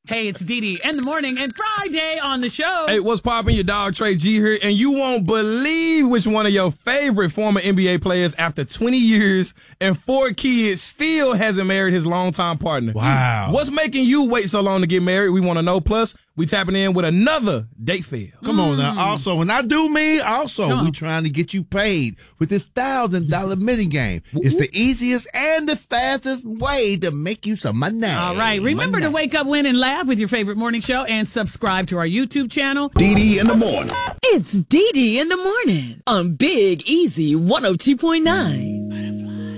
Hey, it's Dee Dee in the morning and Friday on the show. Hey, what's poppin'? Your dog Trey G here, and you won't believe which one of your favorite former NBA players after 20 years and 4 kids still hasn't married his longtime partner. Wow. What's making you wait so long to get married? We want to know. Plus, we tapping in with another date fail. Come on now. Also, when I do me, Sure. we trying to get you paid with this $1,000 mini game. It's the easiest and the fastest way to make you some money. All right. Remember to wake up, win, and laugh with your favorite morning show and subscribe to our YouTube channel. Dee Dee in the morning. It's Dee Dee in the morning on Big Easy 102.9.